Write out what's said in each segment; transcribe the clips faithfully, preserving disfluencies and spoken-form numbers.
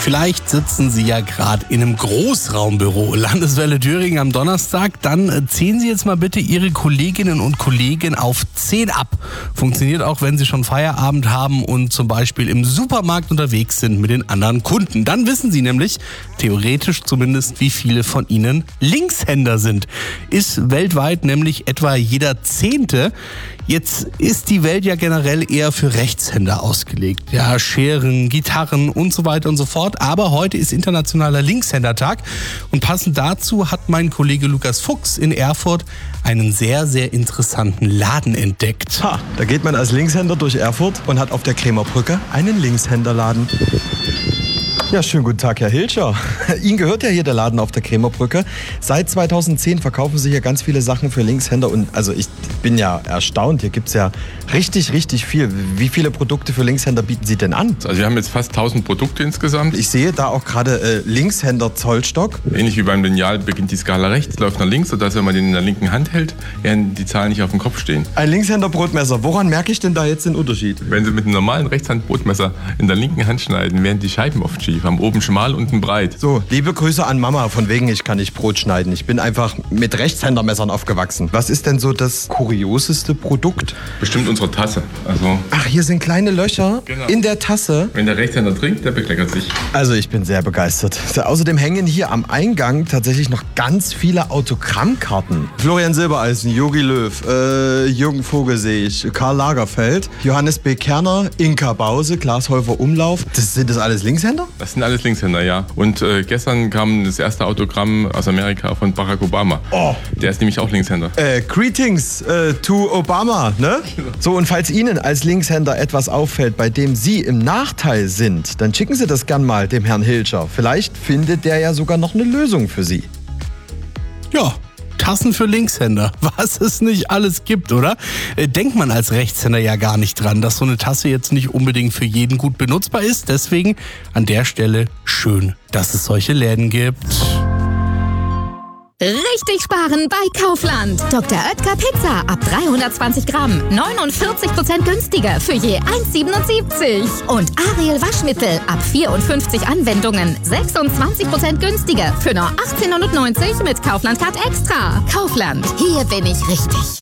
Vielleicht sitzen Sie ja gerade in einem Großraumbüro, Landeswelle Thüringen am Donnerstag. Dann ziehen Sie jetzt mal bitte Ihre Kolleginnen und Kollegen auf zehn ab. Funktioniert auch, wenn Sie schon Feierabend haben und zum Beispiel im Supermarkt unterwegs sind mit den anderen Kunden. Dann wissen Sie nämlich, theoretisch zumindest, wie viele von Ihnen Linkshänder sind. Ist weltweit nämlich etwa jeder Zehnte. Jetzt ist die Welt ja generell eher für Rechtshänder ausgelegt. Ja, Scheren, Gitarren und so weiter und so fort. Aber heute ist Internationaler Linkshändertag und passend dazu hat mein Kollege Lukas Fuchs in Erfurt einen sehr, sehr interessanten Laden entdeckt. Ha, da geht man als Linkshänder durch Erfurt und hat auf der Krämerbrücke einen Linkshänderladen. Ja, schönen guten Tag, Herr Hilscher. Ihnen gehört ja hier der Laden auf der Krämerbrücke. Seit zweitausendzehn verkaufen Sie hier ganz viele Sachen für Linkshänder. Und also ich bin ja erstaunt, hier gibt es ja richtig, richtig viel. Wie viele Produkte für Linkshänder bieten Sie denn an? Also wir haben jetzt fast tausend Produkte insgesamt. Ich sehe da auch gerade äh, Linkshänder-Zollstock. Ähnlich wie beim Lineal beginnt die Skala rechts, läuft nach links, sodass, wenn man den in der linken Hand hält, werden die Zahlen nicht auf dem Kopf stehen. Ein Linkshänder-Brotmesser. Woran merke ich denn da jetzt den Unterschied? Wenn Sie mit einem normalen Rechtshand-Brotmesser in der linken Hand schneiden, werden die Scheiben oft schief. Haben oben schmal, unten breit. So, liebe Grüße an Mama, von wegen ich kann nicht Brot schneiden. Ich bin einfach mit Rechtshändermessern aufgewachsen. Was ist denn so das kurioseste Produkt? Bestimmt unsere Tasse. Also Ach, hier sind kleine Löcher genau. in der Tasse. Wenn der Rechtshänder trinkt, der bekleckert sich. Also ich bin sehr begeistert. Außerdem hängen hier am Eingang tatsächlich noch ganz viele Autogrammkarten. Florian Silbereisen, Jogi Löw, äh, Jürgen Vogel sehe ich, Karl Lagerfeld, Johannes B. Kerner, Inka Bause, Klaas Häufer Umlauf. Das, sind das alles Linkshänder? Das sind alles Linkshänder. Ja. Und äh, gestern kam das erste Autogramm aus Amerika von Barack Obama. Oh. Der ist nämlich auch Linkshänder. Äh, Greetings äh, to Obama, ne? So, und falls Ihnen als Linkshänder etwas auffällt, bei dem Sie im Nachteil sind, dann schicken Sie das gern mal dem Herrn Hilscher. Vielleicht findet der ja sogar noch eine Lösung für Sie. Ja. Tassen für Linkshänder, was es nicht alles gibt, oder? Denkt man als Rechtshänder ja gar nicht dran, dass so eine Tasse jetzt nicht unbedingt für jeden gut benutzbar ist. Deswegen an der Stelle schön, dass es solche Läden gibt. Richtig sparen bei Kaufland. Doktor Oetker Pizza ab dreihundertzwanzig Gramm. neunundvierzig Prozent günstiger für je eins Komma siebenundsiebzig. Und Ariel Waschmittel ab vierundfünfzig Anwendungen. sechsundzwanzig Prozent günstiger für nur achtzehnhundertneunzig mit Kaufland Card Extra. Kaufland, hier bin ich richtig.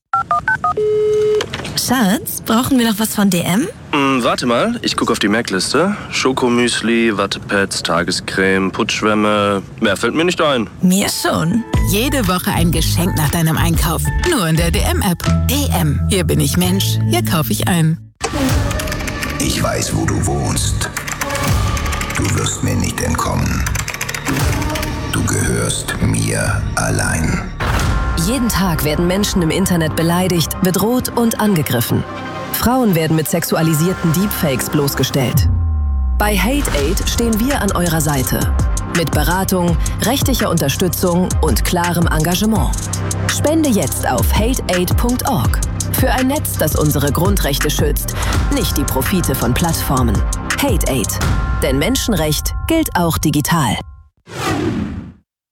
Schatz, brauchen wir noch was von D M? Hm, warte mal, ich gucke auf die Merkliste. Schokomüsli, Wattepads, Tagescreme, Putschwämme. Mehr fällt mir nicht ein. Mir schon. Jede Woche ein Geschenk nach deinem Einkauf. Nur in der D M-App. D M. Hier bin ich Mensch. Hier kaufe ich ein. Ich weiß, wo du wohnst. Du wirst mir nicht entkommen. Du gehörst mir allein. Jeden Tag werden Menschen im Internet beleidigt, bedroht und angegriffen. Frauen werden mit sexualisierten Deepfakes bloßgestellt. Bei HateAid stehen wir an eurer Seite. Mit Beratung, rechtlicher Unterstützung und klarem Engagement. Spende jetzt auf hate aid punkt org. Für ein Netz, das unsere Grundrechte schützt, nicht die Profite von Plattformen. HateAid. Denn Menschenrecht gilt auch digital.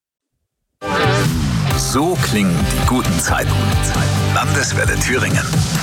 So klingen die guten Zeiten. Landeswelle Thüringen.